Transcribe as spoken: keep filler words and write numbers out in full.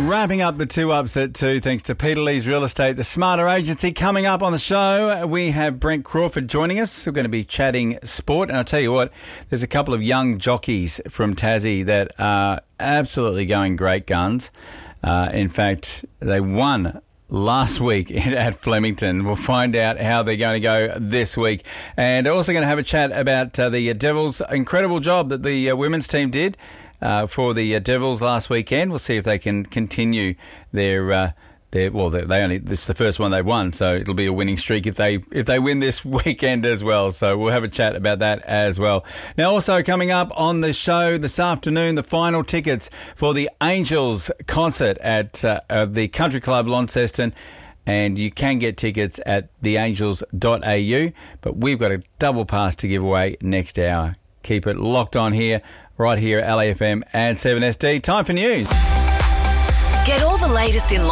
wrapping up the two ups at two, thanks to Peter Lee's Real Estate, the Smarter Agency. Coming up on the show, we have Brent Crawford joining us. We're going to be chatting sport. And I'll tell you what, there's a couple of young jockeys from Tassie that are absolutely going great guns. Uh, in fact, they won last week at Flemington. We'll find out how they're going to go this week. And also going to have a chat about uh, the Devils' incredible job that the uh, women's team did uh, for the uh, Devils last weekend. We'll see if they can continue their... Uh, their well, they, they only this is the first one they've won, so it'll be a winning streak if they if they win this weekend as well. So we'll have a chat about that as well. Now, also coming up on the show this afternoon, the final tickets for the Angels concert at uh, uh, the Country Club Launceston. And you can get tickets at the angels dot a u. But we've got a double pass to give away next hour. Keep it locked on here, right here at L A F M and seven S D. Time for news. Get all the latest in